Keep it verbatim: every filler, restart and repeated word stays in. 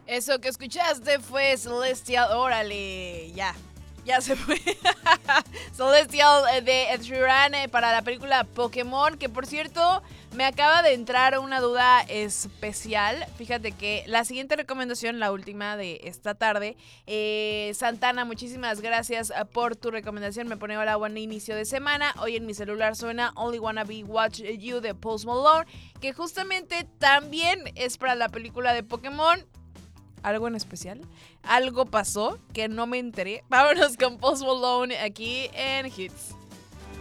Eso que escuchaste fue Celestial. Órale, ya. Ya se fue. Celestial eh, de Ed Sheeran eh, para la película Pokémon. Que por cierto, me acaba de entrar una duda especial. Fíjate que la siguiente recomendación, la última de esta tarde. Eh, Santana, muchísimas gracias eh, por tu recomendación. Me pone ahora buen inicio de semana. Hoy en mi celular suena Only Wanna Be Watch You de Post Malone. Que justamente también es para la película de Pokémon. ¿Algo en especial? ¿Algo pasó que no me enteré? Vámonos con Post Malone aquí en Hits.